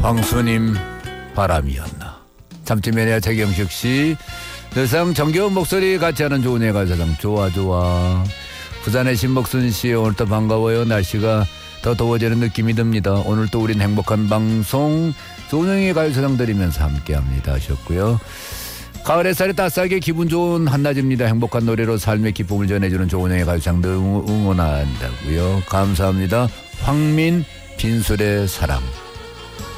황수님 바람이었나. 잠시만요. 태경식 씨. 늘상 정겨운 목소리 같이 하는 좋은 가사장 좋아. 부산의 신목순 씨 오늘도 반가워요. 날씨가 더 더워지는 느낌이 듭니다. 오늘 또 우린 행복한 방송 조은영의 가요사장 들으면서 함께합니다 하셨고요. 가을 햇살이 따스하게 기분 좋은 한낮입니다. 행복한 노래로 삶의 기쁨을 전해주는 조은영의 가요사장들 응원한다고요. 감사합니다. 황민 빈술의 사랑.